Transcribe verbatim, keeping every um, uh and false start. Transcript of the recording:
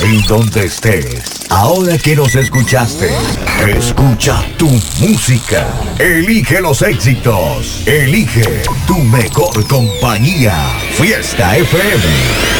En donde estés, ahora que nos escuchaste, escucha tu música. Elige los éxitos. Elige tu mejor compañía. Fiesta F M.